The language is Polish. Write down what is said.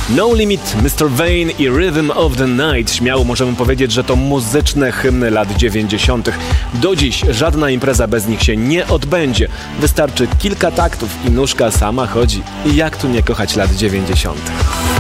No Limit, Mr. Vain i Rhythm of the Night. Śmiało możemy powiedzieć, że to muzyczne hymny lat 90. Do dziś żadna impreza bez nich się nie odbędzie. Wystarczy kilka taktów i nóżka sama chodzi. I jak tu nie kochać lat 90.